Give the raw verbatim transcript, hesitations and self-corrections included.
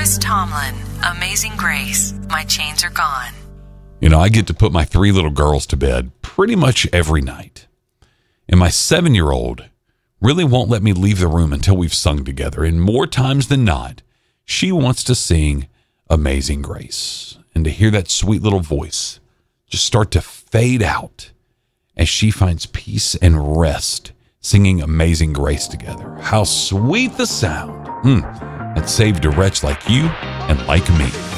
Chris Tomlin, Amazing Grace, My Chains Are Gone. You know, I get to put my three little girls to bed pretty much every night. And my seven-year-old really won't let me leave the room until we've sung together. And more times than not, she wants to sing Amazing Grace. And to hear that sweet little voice just start to fade out as she finds peace and rest singing Amazing Grace together. How sweet the sound mm, that saved a wretch like you and like me.